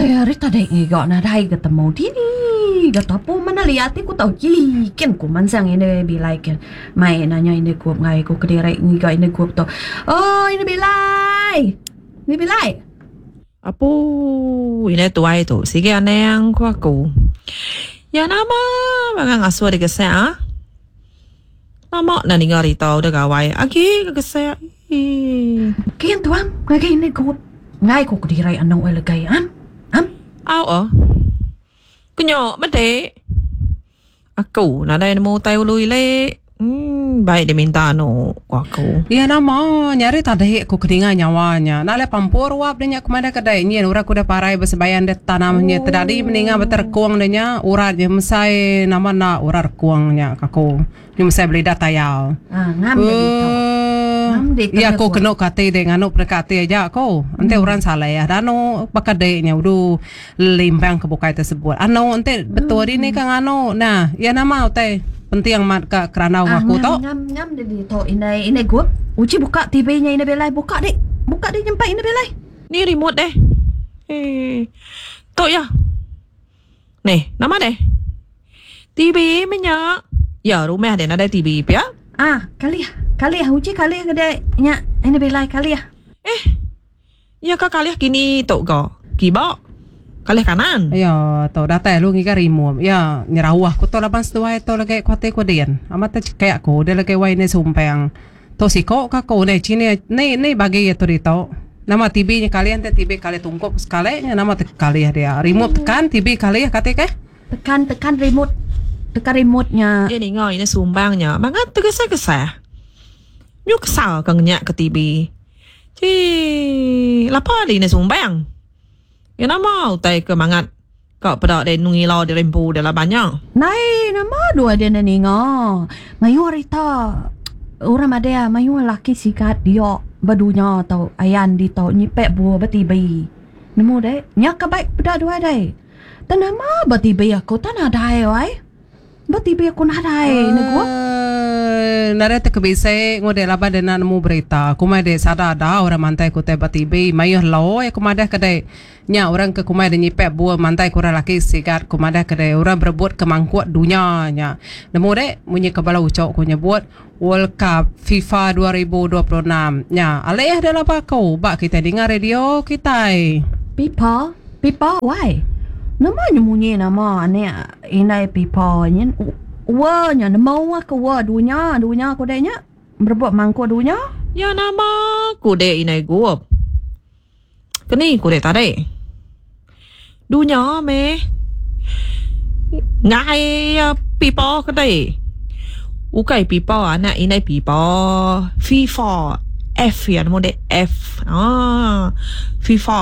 Rita dai gak na dai ketemu dini. Gata po mana lihat ku tau ji ken ku man sang ini bilai ken. Mai nanya ini ku ngai ku kedere ngi ini ku to. Oh, ini bilai. Ini bilai. Apo ini tuai tu. Sige aneng ku aku. Ya nama mga ngaso de kesa. Nama na ni ngari tau de gawai. Agi kesa. Kian tuang ngai ini ku ngai ku kedere anong elegai an. Ao Kunyo mate. Aku na dai mo tayo lui le. Baik dia minta no aku. Ya nama nyari tadi ku kedinga nyawanya. Nale pampur wap denya kemana kedai nyen ura kuda parai besebayan de tanamnya tadi meninga beter kuang denya urat je mesai nama na urar kuangnya kaku. Ni mesai beli data yau. Ngam Ya ko kena kate de ngano prekate aja ko. Ante uran salah ya. Dano pakadenya udu limbang ke bukai tersebut. Ano ante betul ini kan ano. Nah, ya nama utai penting mat ka kerana aku to. Ngam de to ini gua. Uci buka TV-nya ini belai buka dek. Buka dek nyampai ini belai. Ni remote deh. To ya. Nih, nama deh. TV minyak. Ya, rumah ada nada TV ya. Kali ya uci kali ya kedai nya ini belai kali ya. Ya ka kali kini to go. Kiba. Kali kanan. Ya, to data lu ngi ka remote. Ya, nyerawah ku to laban setuai to lagi kuate ku dian. Amat kayak ko de lagi wai ne sumpang. To siko ka ko ne cini ne bagi ya to dito. Nama TV nya kalian te TV kali tungkop sekali nya nama kali ya dia. Remote tekan TV kali ya kate ke? Tekan remote. Tekan remote-nya. Dia ni ngoi ne sumbangnya. Mangat tegesa-gesa. Nyuk sao kang nyak ke TV. Lapa di ne sumbang. Ya nama utai ke mangat. Kau pada de nungi lau de rempu de la banyak. Nai nama dua dia ni ngo. Mayu rita. Orang ada mayu laki sikat dia badunya tau ayan di tau nyipek buah betibi. Nemu deh. Nyak ke baik pada dua deh. Tanama betibi aku tanah dai wai. Betibi aku nah dai negua. Narete kebise ngode laba de nemu berita kuma de sada ada orang mantai ku te batibe mayo lo e kuma de kede nya orang ke kuma de nyipek buah mantai ku laki sigat kuma de kede orang berebut kemangkuat dunia nya nemu de munyi kebala ucok ku nyebut World Cup FIFA 2026 nya aleh de laba kau bak kita dengar radio kita Pipa why nama nyemunyi nama ane inai pipa nyen nya nama ke dunia ku denya berbuat mangko dunia ya nama ku de inai guop keni ku de tade dunia me ngai pipa ke de ukai pipa anak inai pipa FIFA F ya nama de F FIFA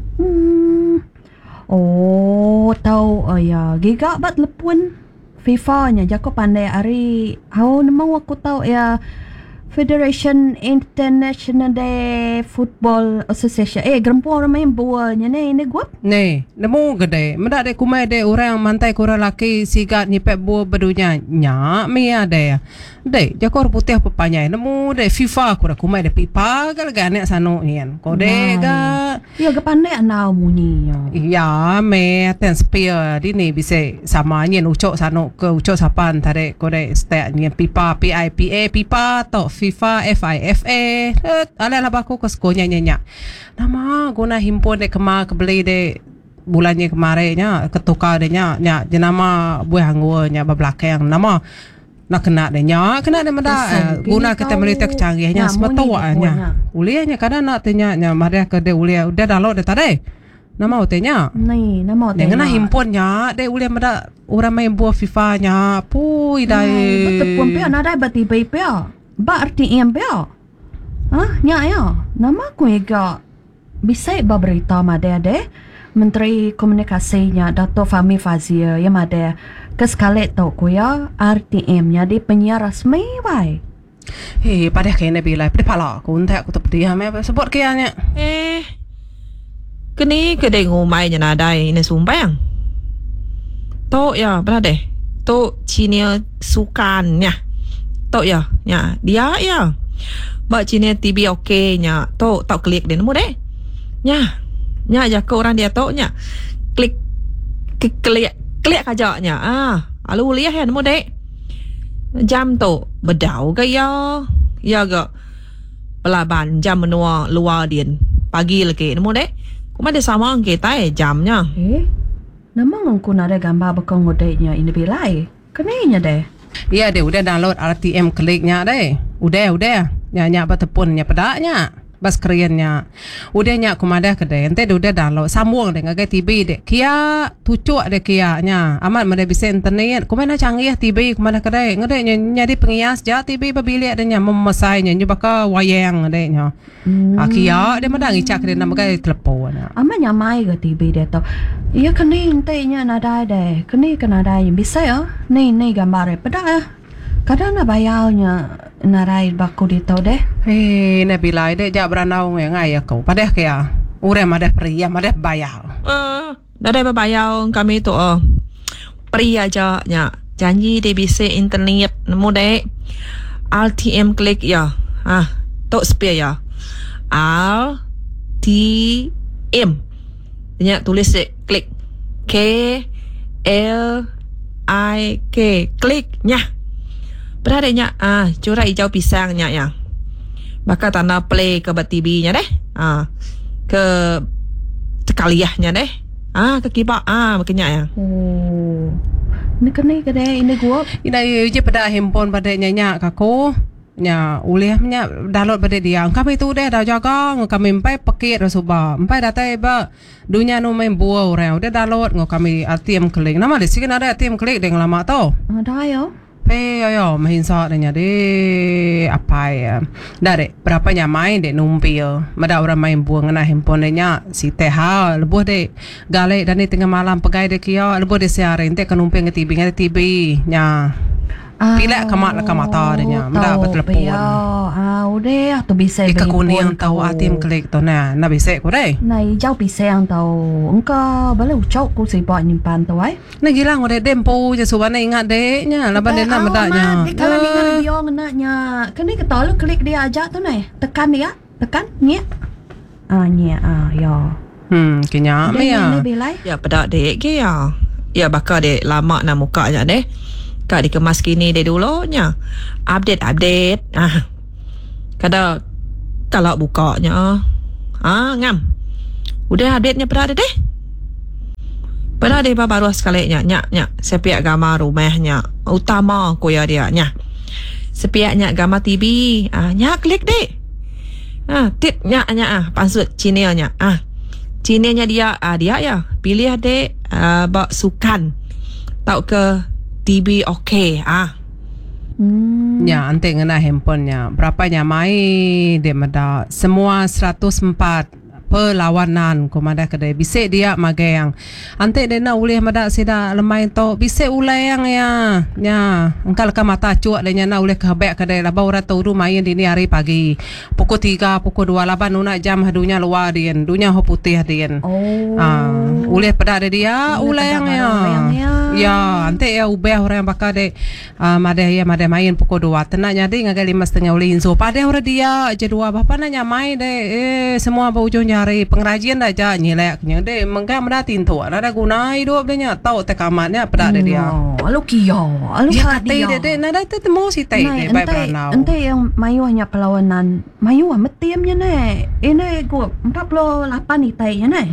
tahu ya giga bat lepun FIFA nya jako pandai ari hau nama aku tahu ya Federation International de Football Association gerempu orang main bola nya ne gua nemu gede menda de kumai de orang mantai ku laki sigat nyipek buah bedunya nya me ada ya de jakor putih pepanyai nemu de FIFA ku kumai de pipa gal gane sano nian kode ga ya ga pandai anau munyi ya me ten spear di ni bisa sama nyen ucok sano ke ucok sapan tare kode stek nyen pipa PIPA pipa to FIFA FIFA ala la baku ke skonya nya nama guna himpun de kema kebeli de bulannya kemarinnya ketukar de nya jenama buah anggunya babelakang nama nak kena de meda guna kita melita kecanggihnya semetoanya ulianya kadang nak tanya nya maria ke de ulia udah dalo de tade nama utenya nama utenya dengan himpunnya de ulia meda orang main buah FIFA nya pui dai betul pun pe ada bati pe ba arti em pe nya ya nama ku ega bisa berita mada de Menteri Komunikasinya Dato' Fahmi Fadzil yang ada kesekali tau ku ya RTM-nya di penyiar rasmi wai. Pada kena bila pada pala aku unta aku tak dia me sebut kianya. Kini kedai ngumai nya nadai ini sumbang. To ya berada deh. To Cina sukannya. To ya dia ya. Mbak Cina TV okey nya. To tak klik dia nemu deh. Nya. nya jaga orang dia tu nya klik aja nya lalu lihat ya nemu dek jam tu bedau ke ya ke pelaban jam menua luar din pagi lagi nemu dek kuma dia sama kita jamnya namang aku nak ada gambar bekong ngodeknya ini bilai kenanya deh. Iya deh udah download RTM kliknya deh. Udah nya betepun nya pedaknya. Bas keriannya. Udah nya kumadah ke deh. Ente udah download sambung deh ngagai TV deh. Kia tucuk deh kia nya. Amat mana bisa internet. Kumana canggih TV kumadah ke deh. Ngade nya di pengias ja TV babilik deh nya memesainya nya bakal wayang deh nya. Kia deh madang icak deh nama kai telepon. Amat nyamai ke TV deh tau. Iya kini ente nya nadai deh. Kini kenadai bisa ya. Ni gambar pedak ya. Kadang nak bayarnya narai baku di tau deh. Nak bilai deh jak beranau ngai ya kau. Padah kaya. Urem ada pria, ada bayar. Ada bayar kami tu pria aja nya. Janji dia bisa internet nemu deh. RTM klik ya. Tok spare ya. RTM. Nya tulis deh klik. KLIK klik nya. Beradanya curah hijau pisangnya ya. Bakal tanda play ke TV-nya deh. Ke tekaliahnya deh. Ke kibak makanya ya. Ini kena ke deh ini gua. Ini je pada handphone pada nyanyi kako. Nya ulihnya download pada dia. Kami tu deh dah jaga kami empai paket rasuba. Empai datai ba dunia no main buah orang. Udah download kami RTM klik. Nama deh sih ada RTM klik dengan lama tau. Ada ya. Ayo mahinsa denya de apa ya dari berapa nyamain de numpil mada orang main buang na handphone nya si teha lebuh de gale dan di tengah malam pegai de kia lebuh de siare ente kenumping ke TV nya pilek kamat mata denya mada bertelepon udah tu bisa ika kuning tahu atim klik tu na bisa ko deh nai jauh bisa yang tahu engkau boleh ucap ku si buat nyimpan tu na gilang udah dempo je subana ingat deh nya laban de na medanya kalau ingat dia ngenaknya kini ketolu klik dia aja tu nai tekan dia tekan nyek ya kenya ya ya pada dek ke ya bakal dek lama nak muka nya deh kak dikemas kini deh dulunya update kadang kalau bukanya ngam udah update nya pada deh baru sekali nya sepiak gambar rumahnya utama ko ya dia nya sepiaknya gambar TV nya klik deh tip nya pansut Cina-nya Cina-nya dia ya pilih deh bak sukan tau ke TV okey nya ante ngena handphone-nya berapa nya mai dia mada semua 104 perlawanan komanda kedai bisik dia magayang ante dia nak ulih mada sida lemai to bisik ulayang ya engkal ka mata cuak dia nak ulih khabek kedai laba ora tahu main dini hari pagi pukul 3 pukul 2 laban una jam hadunya luar dian dunya ho putih dian ulih pada dia ulayang ya ante ya ubah orang bakal de mada main pukul 2 tenak jadi ngagai 5:30 ulih inso pada ora dia je 2 bapa nanya main de semua baujunya hari pengrajian dah aja nyelaknya deh mengka mada tintu ada guna hidup dia tahu tekamannya pada dia alu kio alu dia deh nada temu si tai deh baik beranau ente yang mayuhnya perlawanan mayuh metiamnya ne ini gua 48 itai ne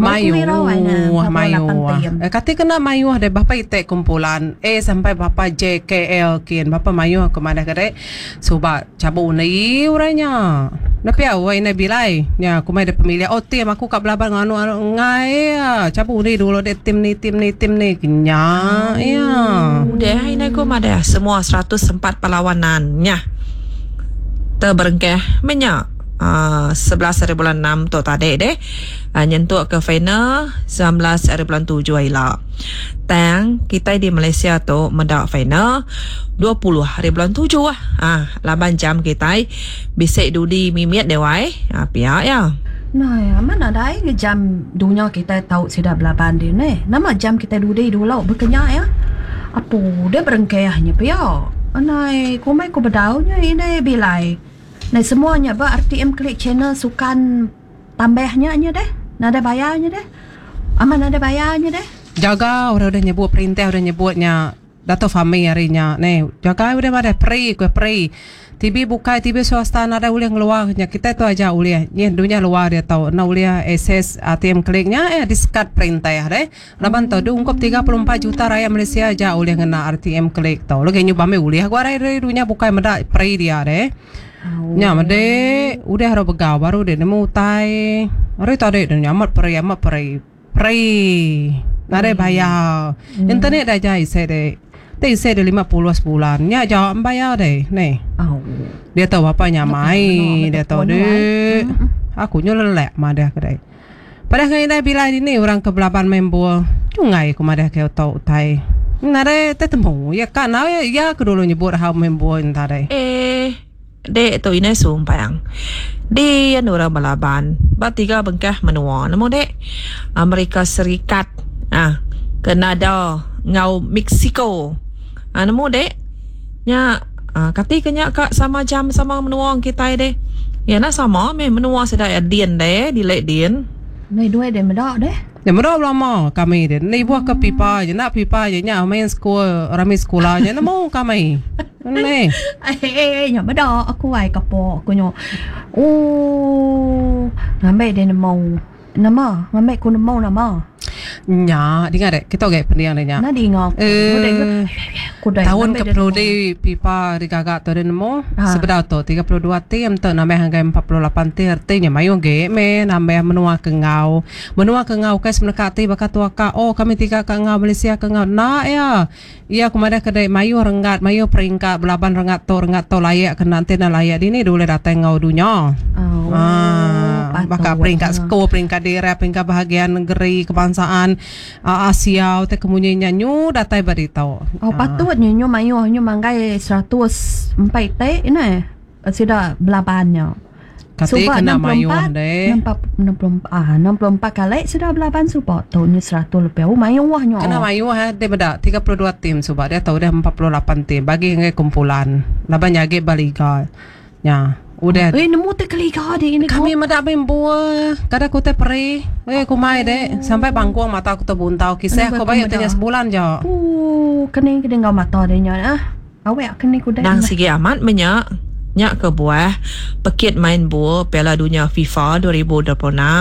mayuh kata kena mayuh deh bapa itai kumpulan sampai bapa JKL kian bapa mayuh kemana kedai coba cabut ni orangnya tapi awak ini bilai ya aku mai ada pemilihan tim aku kat belaban nganu ngai cabut ni dulu dek tim ni kenya ya udah ini aku ada semua 104 perlawanannya terberengkeh banyak 11 bulan 6 tu tadi deh nyentuh ke final 19 bulan 7 ila tang kita di Malaysia tu mendak final 20 bulan 7 laban jam kita bisa dudi mimiat dewai pihak ya nah mana ada jam dunia kita tahu sudah belaban dia ne nama jam kita dudi dulu berkenyak ya apa dia berengkehnya pihak anai kumai ku bedaunya ini bilai nah semuanya ba RTM klik channel sukan tambahnya deh Nada bayarnya deh. Aman ada bayarnya deh. Jaga orang udah nyebut perintah udah nyebutnya Dato Fahmi harinya. Nih, jaga udah ada free. Tibi buka tibi swasta nada uliah ngeluarnya. Kita tu aja uliah. Ni dunia luar dia tahu. Na uliah SS ATM kliknya diskat perintah ya deh. Laban tahu diungkap 34 juta rakyat Malaysia aja uliah kena ATM klik tahu. Lagi nyoba me uliah gua rai dunia buka meda free dia deh. Nya made udah harus begaw baru deh nemu utai. Hari tadi dunia amat free. Nada bayar. Internet dah jai saya saya ada 50 sebulan. Nya jawab bayar deh. Nih. Dia tahu bapaknya mai. Dia tahu deh. Aku nyolek madah kedai. Pada kali dah bila ini orang kebelapan member. Cungai aku madah kau tahu tai. Nare tetemu. Ya kan ya kedulu nyebut hal member entar deh. Dek tu ini sumpang. Dia orang balaban. Batiga bengkah menua. Namun dek Amerika Serikat. Kanada ngau Mexico. Nemu dek nya katikanya kak sama jam sama menuang kita deh. Ya na sama me menua sedaya dian deh dilek dian. Nei dua deh medak deh. Ya medak lama kami deh. Ni buah ke pipa je nak pipa je nya main sekolah rami sekolahnya nemu kami. Ni. Nya medak aku ai kapok aku nyo. Ngambil deh nemu. Ngambil ku nemu nama. Nya, dengar dek, kita gak pendiang deh nya. Nah dengar. Tahun ke prodi pipa di gagak tu ada nemu. Sebenar tu 32 tim tu nambah hanggai 48 tim artinya mayu ge me nambah menua ke ngau. Menua ke ngau kes menekati bakat tua ka. Oh kami tiga ke ngau Malaysia ke ngau. Nah ya. Iya kemada kedai mayu rengat, mayu peringkat belaban rengat to layak ke nanti na layak dini dulu datang ngau dunia. Bakal peringkat skor, peringkat daerah, peringkat bahagian negeri, kebangsaan Asia, te kemudiannya nyu datai beritahu. Patutnya nyu mayu nyu manggai 104 te ini sudah belabannya. Kati kena mayu deh. 64 kali sudah belaban support tahunnya 100 lebih. Mayu wahnya. Kena mayu dia beda 32 tim sebab dia tahu dia 48 tim bagi ngai kumpulan. Laban nyage baliga. Ya. Udah. Nemu te keliga deh ini. Kami madak membuat. Kada aku te peri. Aku mai deh. Sampai bangkuang mata aku terbuntau. Kisah aku bayar tanya sebulan je. Kena ngau mata deh nya. Awak kena ku deh. Nang sigi amat menyak. Nyak ke buah pekit main bola Piala Dunia FIFA 2026.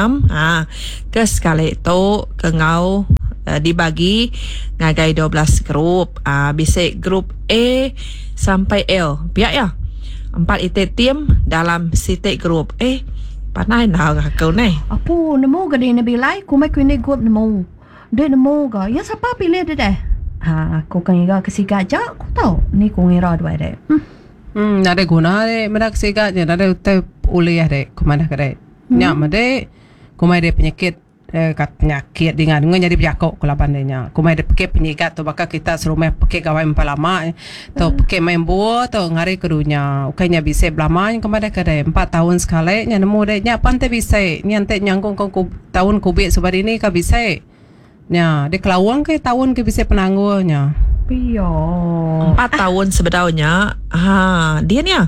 Ke sekali itu ke ngau dibagi ngagai 12 grup. Bisik grup A sampai L. Biar ya. 4 tim dalam sitik grup. Panai nào kau ni? Apa nemu ke dia nabi lai? Ku mai kini grup nemu. Dia nemu ke? Ya siapa pilih dia deh? Aku kan ingat kesiga je. Aku tahu. Ni ku ngira dua deh. Nada guna deh. Mereka kesiga je. Nada utai uliah deh. Kumana kedai. Nyak made. Kumai deh penyakit. Kat penyakit dengan jadi biakok kelaban dia. Kumai deh pakai penyakit tu bakal kita serumah pakai gawai empalama. Tu pakai main buah tu ngari kedunya. Ukainya bisa belama. Kumai deh kedai 4 tahun sekali. Nya nemu deh. Nya pantai bisa. Nyantek nyangkung tahun kubik sebab ini ka bisa. Nya, dia kelawang ke tahun ke bisa penangguhnya. Piyo. 4 tahun sebenarnya. Dia ni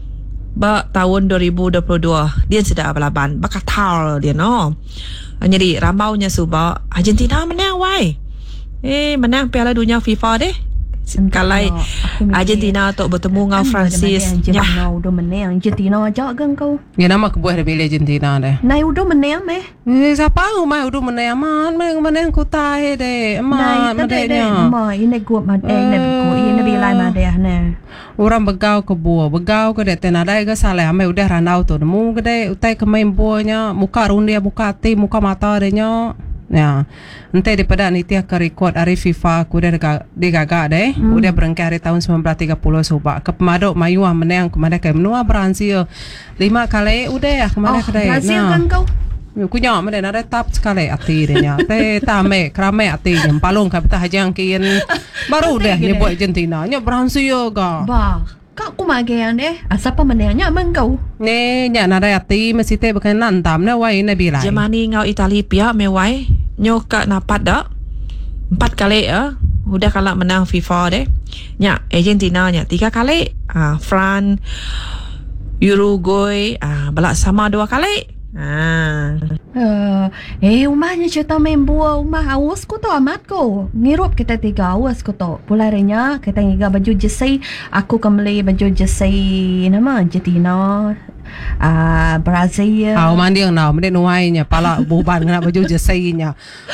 tahun 2022 dia sudah balaban. Bakal tahu dia no. Jadi ramaunya subah Argentina menang wai. Menang Piala Dunia FIFA deh. Kalai Argentina tu bertemu dengan Francis. Ya. Udah menang Argentina aja kan kau. Ya nama kebuah dia pilih Argentina deh. Nai udah menang meh. Siapa umai udah menang menang kutai deh. Madenya. Ini gua ini bilai madeh ne. Orang begau begau ke deh tenadai ke salah amai udah ranau tu nemu ke deh utai ke main buahnya muka rundia muka hati muka mata dehnya. Ya, nanti daripada nitia ke rekod hari FIFA aku dah digagak deh. Udah berengkah hari tahun 1930 sebab ke pemadok mayu menang kemana ke menua Brazil 5 kali udah ya kemana ke deh. Brazil kan kau. Ku nyak mana ada tap sekali hati dia. Teh tame krame hati dia. Palung kapita hajang kian baru deh ni buat Argentina. Nyak Brazil ga. Bah. Kau ku magian deh. Siapa menangnya mengkau? Ni nyak nada hati mesti teh bukan nantam na wai na bilai. Jamani ngau Itali pia mewai. Nyoka napat dak 4 kali udah kalah menang FIFA deh. Nya Argentina nya 3 kali. France, Uruguay balak sama 2 kali. Umahnya cerita main buah umah awas ko to amat ko. Ngirup kita 3 awas ko to. Pularinya kita ngiga baju jersey. Aku kembali baju jersey nama Argentina. Brazil. Mandi yang mandi nuainya pala buban kena baju jersey-nya.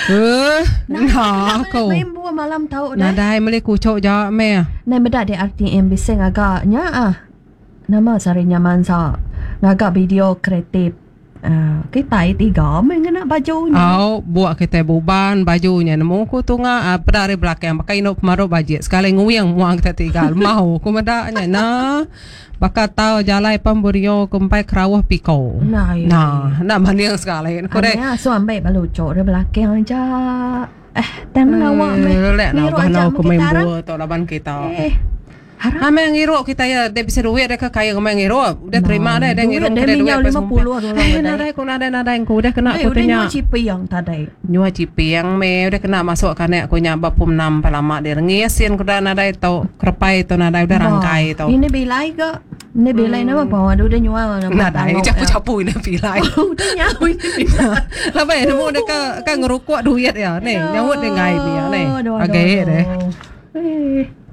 Aku. Main buah malam tahu dah. Nadai meli kucok jawab me. Nai beda di RTM bising agaknya nama sarinya mansa. Ngagak video kreatif. Kita 3 main kena bajunya. Buat kita buban bajunya. Nemu ku tu ngah dari belakang pakai no pemaruh bajet. Sekali nguyang muang kita 3. Mau ku medaknya nah. Baka tahu jalai pemburio kumpai kerawah piko. Nak mandi yang sekali. Aneh suami balucok di belakang aja. Tangan awak Lek nak bahan aku main buah atau laban kita. Hame yang ngiro kita ya dia bisa duit dia kaya ngomong ngiro udah terima dah dia ngiro dia minyak 50 dolar nada yang ku udah kena aku tanya nyua cipiang tadi nyua cipiang me udah kena masuk kan aku nyaba pum 6 palama dia ngiasin ku dah nada itu krepai itu nada udah rangkai itu ini bilai ke ini bilai nama bawa udah nyua nada capu-capu ini bilai udah nyawa ini bilai lah bae nemu dia kan ngerukuk duit ya nih nyawut dia ngai dia nih agak deh